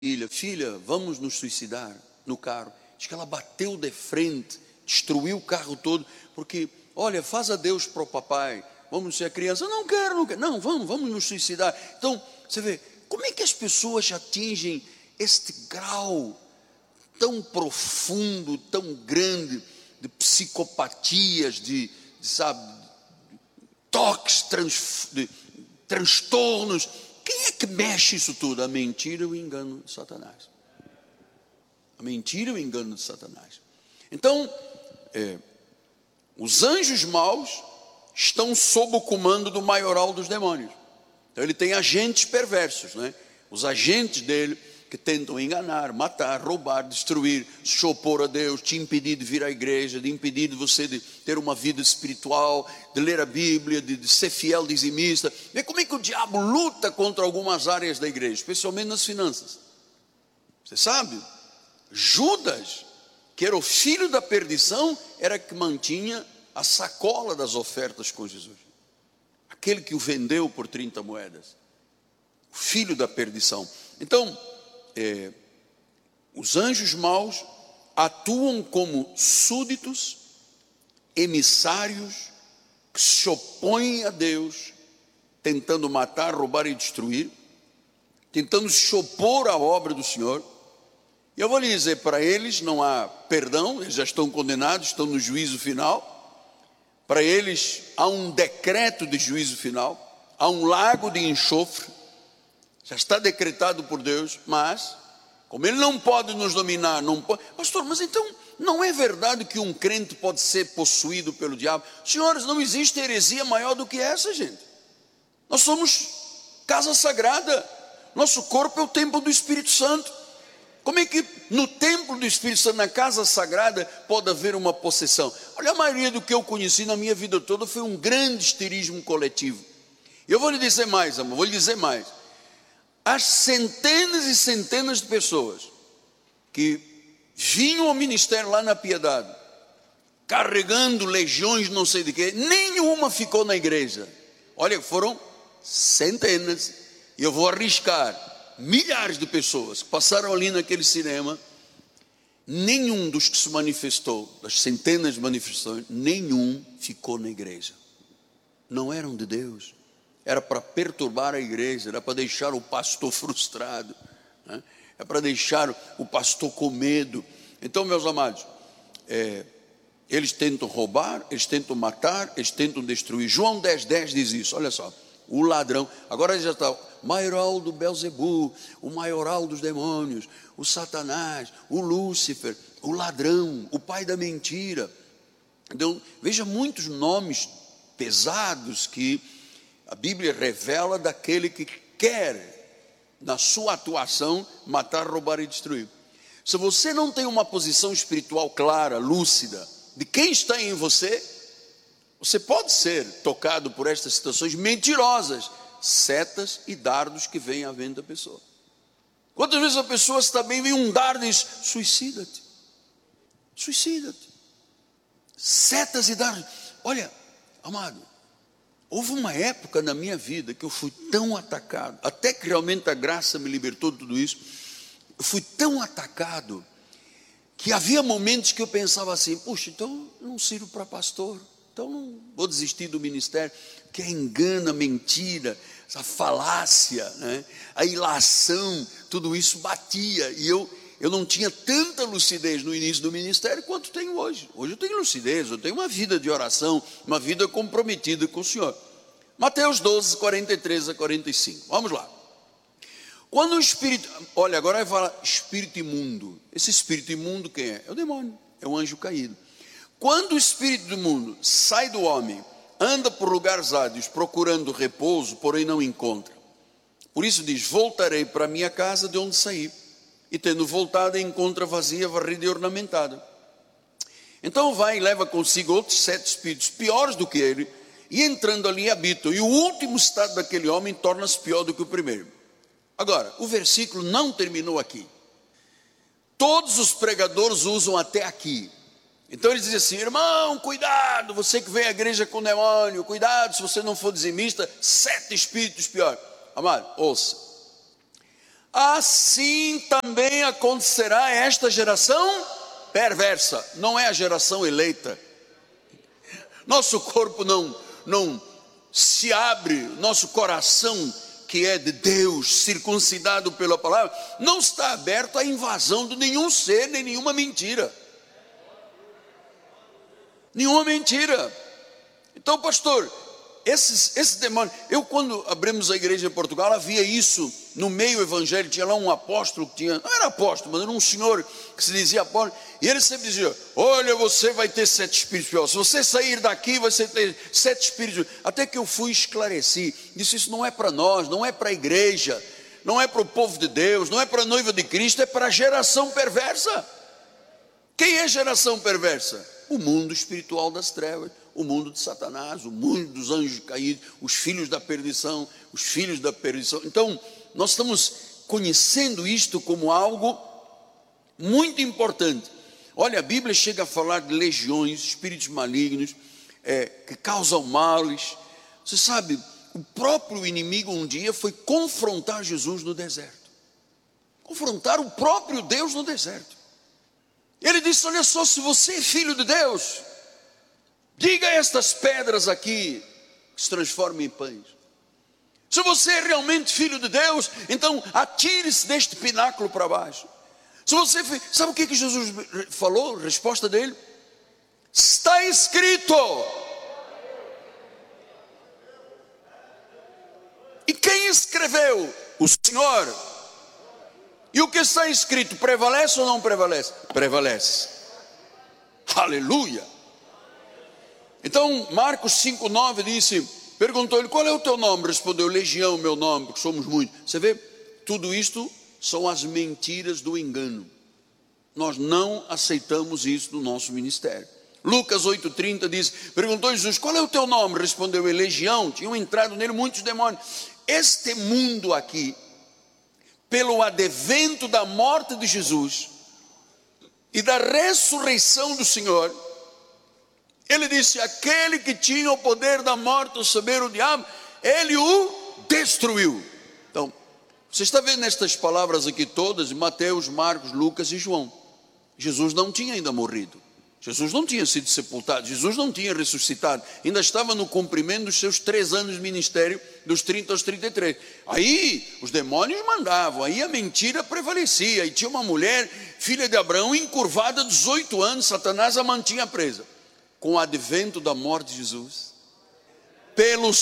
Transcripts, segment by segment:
filha, vamos nos suicidar no carro. Diz que ela bateu de frente, destruiu o carro todo, porque, olha, faz adeus para o papai, vamos ser a criança, não quero, não, vamos nos suicidar. Então, você vê, como é que as pessoas atingem este grau tão profundo, tão grande, de psicopatias, sabe, toques, de transtornos? Quem é que mexe isso tudo? A mentira e o engano de Satanás. A mentira e o engano de Satanás. Então, os anjos maus estão sob o comando do maioral dos demônios. Então ele tem agentes perversos, né? Os agentes dele que tentam enganar, matar, roubar, destruir, se opor a Deus, te impedir de vir à igreja, de impedir de você de ter uma vida espiritual, de ler a Bíblia, de ser fiel dizimista. Vê como é que o diabo luta contra algumas áreas da igreja, especialmente nas finanças. Você sabe, Judas, que era o filho da perdição, era que mantinha a sacola das ofertas com Jesus. Aquele que o vendeu por 30 moedas. O filho da perdição. Então, os anjos maus atuam como súditos, emissários, que se opõem a Deus, tentando matar, roubar e destruir, tentando se opor à obra do Senhor. E eu vou lhe dizer, para eles não há perdão, eles já estão condenados, estão no juízo final. Para eles há um decreto de juízo final, há um lago de enxofre, já está decretado por Deus, mas, como ele não pode nos dominar, não pode... Pastor, mas então, não é verdade que um crente pode ser possuído pelo diabo? Senhores, não existe heresia maior do que essa, gente. Nós somos casa sagrada, nosso corpo é o templo do Espírito Santo. Como é que no templo do Espírito Santo, na casa sagrada, pode haver uma possessão? Olha, a maioria do que eu conheci na minha vida toda foi um grande histerismo coletivo. Eu vou lhe dizer mais, amor, vou lhe dizer mais. As centenas e centenas de pessoas que vinham ao ministério lá na Piedade, carregando legiões não sei de quê, nenhuma ficou na igreja. Olha, foram centenas, e eu vou arriscar, milhares de pessoas que passaram ali naquele cinema, nenhum dos que se manifestou, das centenas de manifestações, nenhum ficou na igreja. Não eram de Deus. Era para perturbar a igreja, era para deixar o pastor frustrado, né? É para deixar o pastor com medo. Então, meus amados, eles tentam roubar, eles tentam matar, eles tentam destruir. João 10,10 diz isso, olha só, o ladrão, agora já está, maioral do Belzebu, o maioral dos demônios, o Satanás, o Lúcifer, o ladrão, o pai da mentira. Então, veja muitos nomes pesados que a Bíblia revela daquele que quer, na sua atuação, matar, roubar e destruir. Se você não tem uma posição espiritual clara, lúcida, de quem está em você, você pode ser tocado por estas situações mentirosas, setas e dardos que vêm à venda da pessoa. Quantas vezes a pessoa está bem, vem um dardo e diz, suicida-te, suicida-te. Setas e dardos. Olha, amado, houve uma época na minha vida que eu fui tão atacado, até que realmente a graça me libertou de tudo isso. Eu fui tão atacado que havia momentos que eu pensava assim, puxa, então eu não sirvo para pastor, então não vou desistir do ministério, que é engano, a mentira, essa falácia, né? A ilação, tudo isso batia, e eu não tinha tanta lucidez no início do ministério quanto tenho hoje. Hoje eu tenho lucidez, eu tenho uma vida de oração, uma vida comprometida com o Senhor. Mateus 12, 43 a 45, vamos lá. Quando o espírito, olha, agora vai falar espírito imundo. Esse espírito imundo quem é? É o demônio, é o anjo caído. Quando o espírito imundo sai do homem, anda por lugares áridos procurando repouso, porém não encontra. Por isso diz, voltarei para a minha casa de onde saí. E tendo voltado, encontra vazia, varrida e ornamentada. Então vai e leva consigo outros 7 espíritos piores do que ele, e entrando ali habitam. E o último estado daquele homem torna-se pior do que o primeiro. Agora, o versículo não terminou aqui. Todos os pregadores usam até aqui. Então eles dizem assim, irmão, cuidado, você que vem à igreja com demônio, cuidado se você não for dizimista, 7 espíritos piores. Amado, ouça. assim também acontecerá a esta geração perversa. Não é a geração eleita. Nosso corpo não se abre, nosso coração, que é de Deus, circuncidado pela palavra, não está aberto à invasão de nenhum ser, nem nenhuma mentira. Nenhuma mentira. Então, pastor, esse demônio, quando abrimos a igreja em Portugal, havia isso no meio evangélico. Tinha lá um apóstolo que não era apóstolo, mas era um senhor que se dizia apóstolo, e ele sempre dizia: olha, você vai ter 7 espíritos piores, se você sair daqui você ter 7 espíritos. Até que eu fui esclareci, disse: isso não é para nós, não é para a igreja, não é para o povo de Deus, não é para a noiva de Cristo, é para a geração perversa. Quem é a geração perversa? O mundo espiritual das trevas, o mundo de Satanás, o mundo dos anjos caídos, os filhos da perdição, os filhos da perdição. Então, nós estamos conhecendo isto como algo muito importante. Olha, a Bíblia chega a falar de legiões, espíritos malignos, que causam males. Você sabe, o próprio inimigo um dia foi confrontar Jesus no deserto. Confrontar o próprio Deus no deserto. Ele disse: olha só, se você é filho de Deus, diga a estas pedras aqui que se transformem em pães. Se você é realmente filho de Deus, então atire-se deste pináculo para baixo. Se você, sabe o que Jesus falou? A resposta dele: está escrito. E quem escreveu? O Senhor. E o que está escrito, prevalece ou não prevalece? Prevalece. Aleluia. Então, Marcos 5,9 disse, perguntou-lhe: qual é o teu nome? Respondeu: Legião, meu nome, porque somos muitos. Você vê, tudo isto são as mentiras do engano. Nós não aceitamos isso no nosso ministério. Lucas 8,30 diz, perguntou Jesus: qual é o teu nome? Respondeu ele: Legião. Tinham entrado nele muitos demônios. Este mundo aqui, pelo advento da morte de Jesus e da ressurreição do Senhor, ele disse: aquele que tinha o poder da morte, o saber, o diabo, ele o destruiu. Então, você está vendo estas palavras aqui todas, Mateus, Marcos, Lucas e João. Jesus não tinha ainda morrido, Jesus não tinha sido sepultado, Jesus não tinha ressuscitado, ainda estava no cumprimento dos seus 3 anos de ministério, dos 30 aos 33. Aí os demônios mandavam, aí a mentira prevalecia, e tinha uma mulher, filha de Abraão, encurvada 18 anos, Satanás a mantinha presa. Com o advento da morte de Jesus, o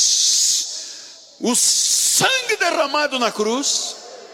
sangue derramado na cruz,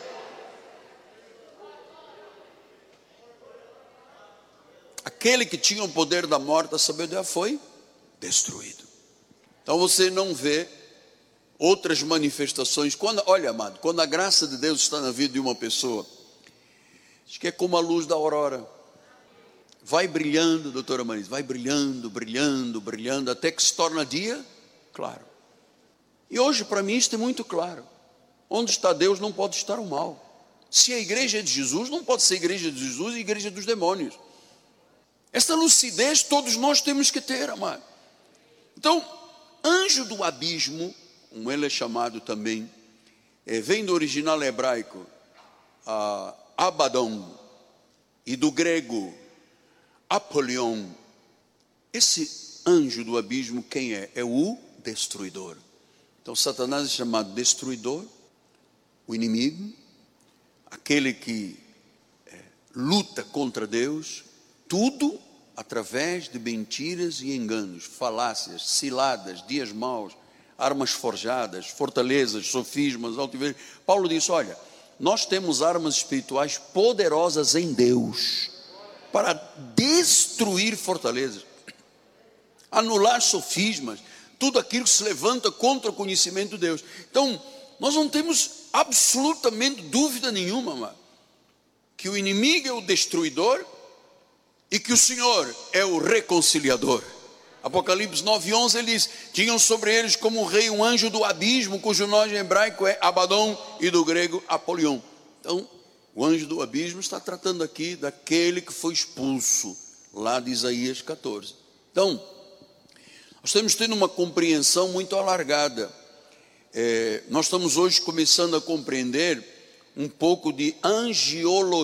aquele que tinha o poder da morte, a sabedoria, foi destruído. Então você não vê outras manifestações. Olha, amado, quando a graça de Deus está na vida de uma pessoa, acho que é como a luz da aurora. Vai brilhando, doutora Marisa, vai brilhando, brilhando, brilhando, até que se torna dia claro. E hoje para mim isto é muito claro. Onde está Deus não pode estar o mal. Se a igreja é de Jesus, não pode ser igreja de Jesus e igreja dos demônios. Esta lucidez todos nós temos que ter, amado. Então, anjo do abismo, como ele é chamado também, vem do original hebraico, Abaddon, e do grego, Apolion. Esse anjo do abismo, quem é? É o destruidor. Então Satanás é chamado destruidor, o inimigo, aquele que luta contra Deus, tudo através de mentiras e enganos, falácias, ciladas, dias maus, armas forjadas, fortalezas, sofismas, altivez. Paulo disse: olha, nós temos armas espirituais poderosas em Deus para destruir fortalezas, anular sofismas, tudo aquilo que se levanta contra o conhecimento de Deus. Então, nós não temos absolutamente dúvida nenhuma, amado, que o inimigo é o destruidor e que o Senhor é o reconciliador. Apocalipse 9:11 ele diz: tinham sobre eles como um rei um anjo do abismo, cujo nome em hebraico é Abaddon e do grego Apolion. Então, o anjo do abismo está tratando aqui daquele que foi expulso, lá de Isaías 14. Então, nós temos tendo uma compreensão muito alargada. Nós estamos hoje começando a compreender um pouco de angiologia